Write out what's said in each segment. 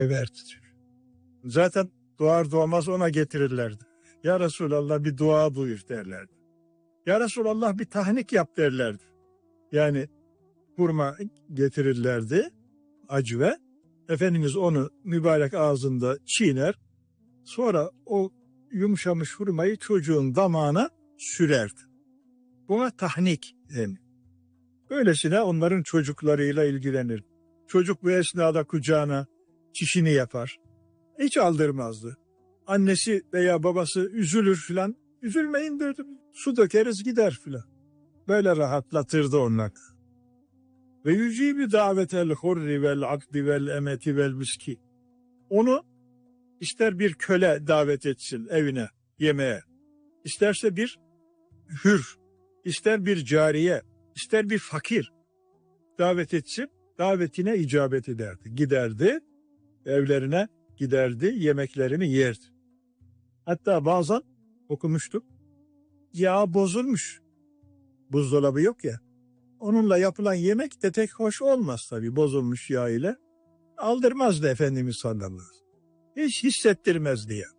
verdi diyor. Zaten doğar doğmaz ona getirirlerdi. Ya Resulallah bir dua buyur derlerdi. Ya Resulallah bir tahnik yap derlerdi. Yani hurma getirirlerdi, acve. Efendimiz onu mübarek ağzında çiğner. Sonra o yumuşamış hurmayı çocuğun damağına sürerdi. Buna tahnik denir. Böylesine onların çocuklarıyla ilgilenir. Çocuk bu esnada kucağına çişini yapar. Hiç aldırmazdı. Annesi veya babası üzülür filan. Üzülmeyin derdim. Su dökeriz gider filan. Böyle rahatlatırdı onlar. Ve yücibi davetel hurri vel abdi vel emeti vel miski. Onu ister bir köle davet etsin evine yemeğe, isterse bir hür, ister bir cariye, ister bir fakir davet etsin, davetine icabet ederdi. Giderdi, evlerine giderdi, yemeklerini yerdi. Hatta bazen okumuştuk, yağ bozulmuş, buzdolabı yok ya, onunla yapılan yemek de pek hoş olmaz tabii bozulmuş yağ ile. Aldırmazdı Efendimiz sallallahu aleyhi ve sellem. Hiç hissettirmezdi ya.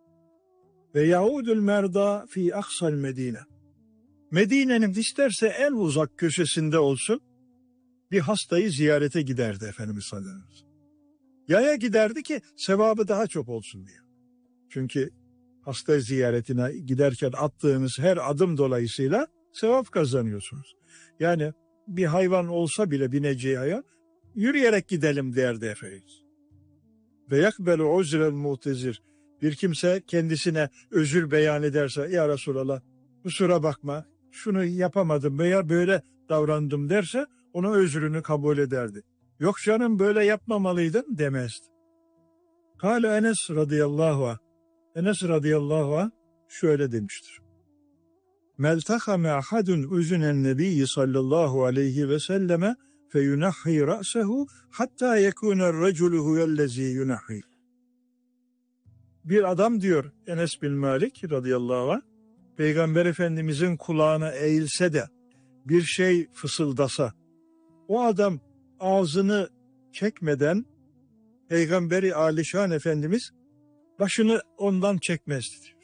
Ve yaudul merda fi aksal Medine. Medine'nin isterse en uzak köşesinde olsun bir hastayı ziyarete giderdi Efendimiz sallallahu aleyhi ve sellem. Yaya giderdi ki sevabı daha çok olsun diye. Çünkü hasta ziyaretine giderken attığınız her adım dolayısıyla sevap kazanıyorsunuz. Yani bir hayvan olsa bile bineceği hayvan yürüyerek gidelim derdi Efendimiz. Ve yakbelu uzrel mutezir. Bir kimse kendisine özür beyan ederse ya Resulallah kusura bakma şunu yapamadım veya böyle davrandım derse onun özrünü kabul ederdi. Yok canım böyle yapmamalıydın demezdi. Kâle Enes radıyallahu anh. Enes radıyallahu anh şöyle demiştir. Meltakame ahadun üzünen nebiyyi sallallahu aleyhi ve selleme feyunahhi ra'sehu hatta yekûner reculu huvellezî yunahhi. Bir adam diyor Enes bin Malik radıyallahu anh, Peygamber Efendimizin kulağına eğilse de bir şey fısıldasa, o adam ağzını çekmeden Peygamberi Alişan Efendimiz başını ondan çekmezdi diyor.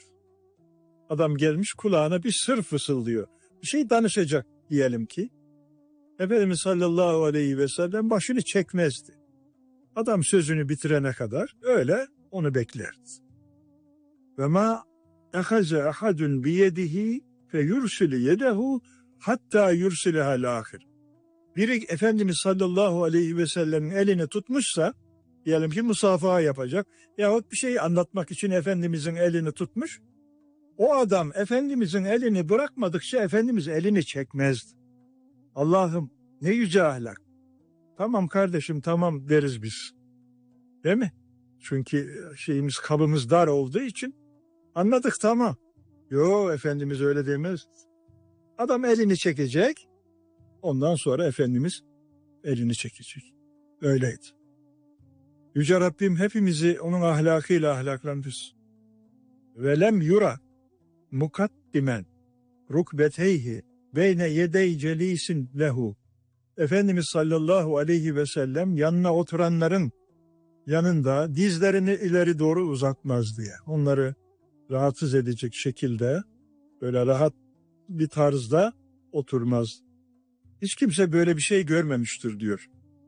Adam gelmiş kulağına bir sır fısıldıyor. Bir şey danışacak diyelim ki. Efendimiz sallallahu aleyhi ve sellem başını çekmezdi. Adam sözünü bitirene kadar öyle onu beklerdi. Ve ma ehaze ahadun biyedihi fe yursil yedehu hatta yursilehal ahir. Biri Efendimiz sallallahu aleyhi ve sellemin elini tutmuşsa, diyelim ki musafaha yapacak yahut bir şey anlatmak için Efendimizin elini tutmuş, o adam Efendimizin elini bırakmadıkça Efendimiz elini çekmezdi. Allah'ım ne yüce ahlak. Tamam kardeşim tamam deriz biz. Değil mi? Çünkü kabımız dar olduğu için anladık tamam. Yo Efendimiz öyle demez. Adam elini çekecek. Ondan sonra Efendimiz elini çekecek. Öyleydi. Yüce Rabbim hepimizi onun ahlakıyla ahlaklandırsın. Ve lem yura mukaddimen rukbeteyhi beyne yedey celisin lehu. Efendimiz sallallahu aleyhi ve sellem yanına oturanların yanında dizlerini ileri doğru uzatmaz diye. Onları rahatsız edecek şekilde böyle rahat bir tarzda oturmaz. Hiç kimse böyle bir şey görmemiştir diyor.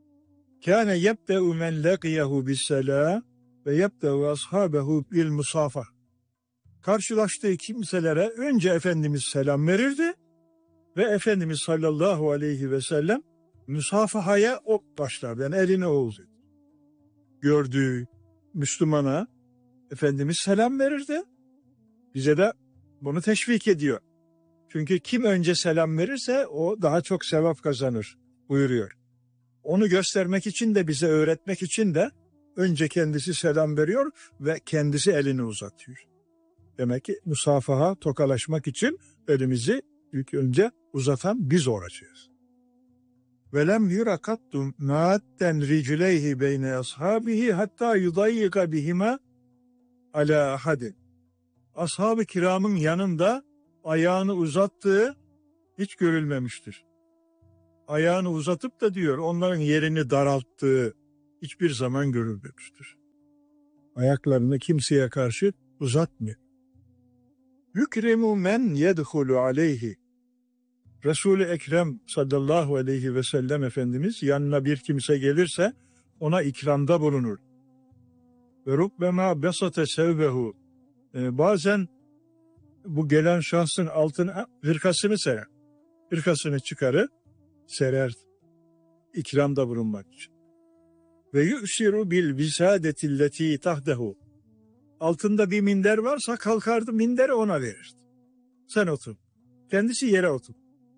Kâne yebde'u men leqiyehu bis-selâ ve yebde'u ashabehu bil musafa. Karşılaştığı kimselere önce Efendimiz selam verirdi ve Efendimiz sallallahu aleyhi ve sellem müsafahaya o başlardı. Yani elini ovdu. Gördüğü Müslümana Efendimiz selam verirdi. Bize de bunu teşvik ediyor. Çünkü kim önce selam verirse o daha çok sevap kazanır buyuruyor. Onu göstermek için de bize öğretmek için de önce kendisi selam veriyor ve kendisi elini uzatıyor. Demek ki musafaha, tokalaşmak için elimizi ilk önce uzatan biz olacağız. Velem yurakattum maatten ricleyhi beyne ashabihi hatta yudayyika bihima ala ahadin. Ashab-ı kiramın yanında ayağını uzattığı hiç görülmemiştir. Ayağını uzatıp da diyor onların yerini daralttığı hiçbir zaman görülmemiştir. Ayaklarını kimseye karşı uzatmıyor. Yükrimu men yedhulu aleyhi. Resul-i Ekrem sallallahu aleyhi ve sellem Efendimiz yanına bir kimse gelirse ona ikramda bulunur. Ve rubbema besate sevbehu. Bazen bu gelen şahsın altına hırkasını serer. Hırkasını çıkarır, serer. İkramda bulunmak için. Ve yu'siru bil visadetilleti tahdehu. Altında bir minder varsa kalkardı minderi ona verirdi. Sen otur. Kendisi yere otur.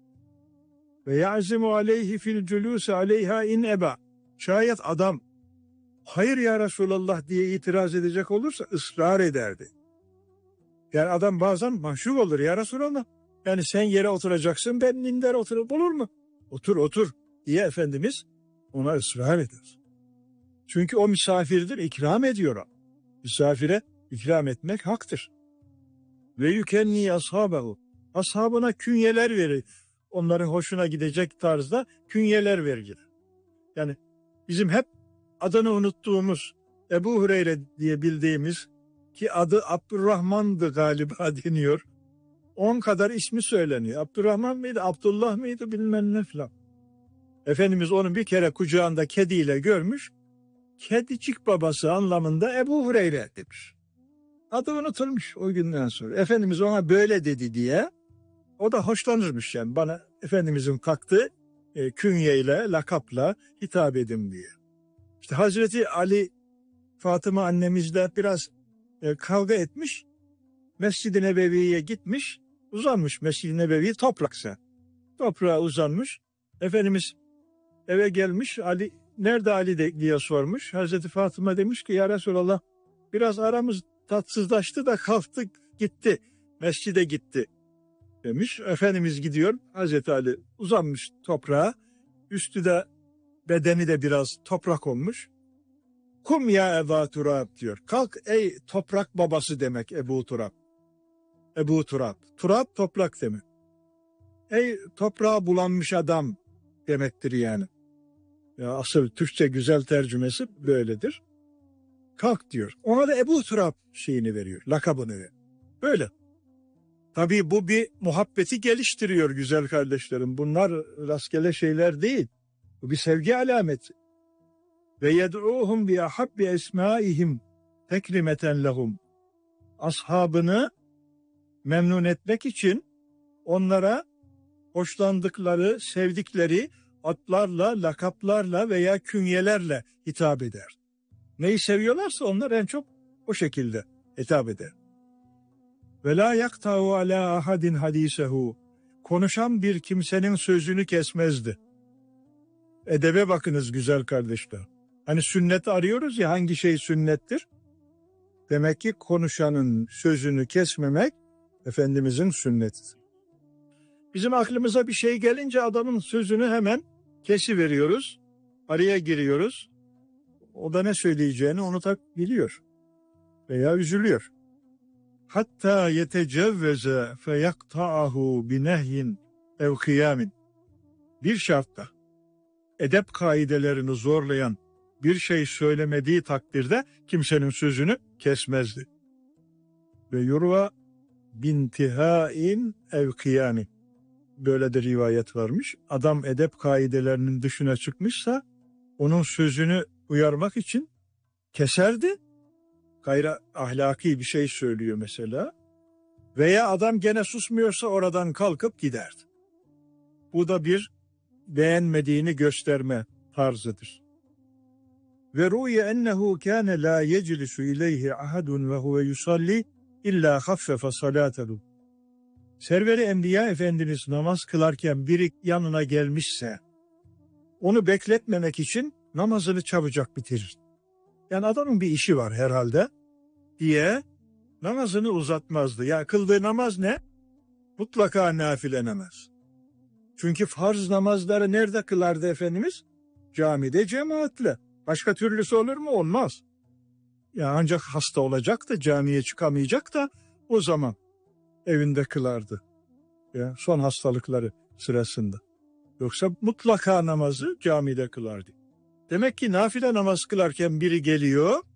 Ve ya'zimu aleyhi fil culusi aleyha in eba. Şayet adam hayır ya Resulallah diye itiraz edecek olursa ısrar ederdi. Yani adam bazen mahcup olur ya Resulallah. Yani sen yere oturacaksın, ben minder oturup olur mu? Otur otur diye Efendimiz ona ısrar eder. Çünkü o misafirdir, ikram ediyor o. Misafire ikram etmek haktır. Ve yükenni ashabehu. Ashabına künyeler verir. Onların hoşuna gidecek tarzda künyeler verir. Yani bizim hep adını unuttuğumuz Ebu Hureyre diye bildiğimiz ki adı Abdurrahman'dı galiba deniyor. 10 kadar ismi söyleniyor. Abdurrahman mıydı, Abdullah mıydı bilmem ne filan. Efendimiz onu bir kere kucağında kediyle görmüş. Kedicik babası anlamında Ebu Hureyre demiş. Adı unutulmuş o günden sonra. Efendimiz ona böyle dedi diye o da hoşlanırmış yani bana Efendimizin taktığı künyeyle, lakapla hitap edin diye. İşte Hazreti Ali Fatıma annemizle biraz kavga etmiş. Mescid-i Nebevi'ye gitmiş. Uzanmış Mescid-i Nebevi topraksa. Toprağa uzanmış. Efendimiz eve gelmiş. Ali nerede Ali diye sormuş. Hazreti Fatıma demiş ki ya Resulallah biraz aramız tatsızlaştı da kalktı gitti. Mescide gitti demiş. Efendimiz gidiyor. Hazreti Ali uzanmış toprağa. Üstü de bedeni de biraz toprak olmuş. Kum ya Ebu Turab diyor. Kalk ey toprak babası demek Ebu Turab. Ebu Turab. Turab toprak demek. Ey toprağa bulanmış adam demektir yani. Ya asıl Türkçe güzel tercümesi böyledir. Kalk diyor. Ona da Ebu Turab şeyini veriyor. Lakabını veriyor. Böyle. Tabii bu bir muhabbeti geliştiriyor güzel kardeşlerim. Bunlar rastgele şeyler değil. Bu bir sevgi alameti. Ve yed'uhum bi ahabbi esmaihim tekrimeten lehum. Ashabını memnun etmek için onlara hoşlandıkları, sevdikleri adlarla, lakaplarla veya künyelerle hitap eder. Neyi seviyorlarsa onlar en çok o şekilde hitap eder. Ve la yakta'u ala ahadin hadisehu. Konuşan bir kimsenin sözünü kesmezdi. Edebe bakınız güzel kardeşler. Hani sünnet arıyoruz ya hangi şey sünnettir? Demek ki konuşanın sözünü kesmemek Efendimizin sünnetidir. Bizim aklımıza bir şey gelince adamın sözünü hemen kesiveriyoruz. Araya giriyoruz. O da ne söyleyeceğini unutabiliyor. Veya üzülüyor. Hatta yetecevveze feyakta'ahu binehyin ev kıyamin. Bir şartla edep kaidelerini zorlayan bir şey söylemediği takdirde kimsenin sözünü kesmezdi. Ve yurva bintihain ev kıyami. Böyle de rivayet varmış. Adam edep kaidelerinin dışına çıkmışsa onun sözünü uyarmak için keserdi. Gayri ahlaki bir şey söylüyor mesela. Veya adam gene susmuyorsa oradan kalkıp giderdi. Bu da bir beğenmediğini gösterme tarzıdır. Ve ruye ennehu kâne lâ yeclisu ileyhi ahadun ve huve yusalli illa haffefe salâtehu. Server-i Enbiya Efendimiz namaz kılarken biri yanına gelmişse onu bekletmemek için namazını çabucak bitirir. Yani adamın bir işi var herhalde diye namazını uzatmazdı. Ya kıldığı namaz ne? Mutlaka nafile namaz. Çünkü farz namazları nerede kılardı Efendimiz? Camide cemaatle. Başka türlüsü olur mu? Olmaz. Ya ancak hasta olacak da camiye çıkamayacak da o zaman evinde kılardı. Ya son hastalıkları sırasında. Yoksa mutlaka namazı camide kılardı. Demek ki nafile namaz kılarken biri geliyor,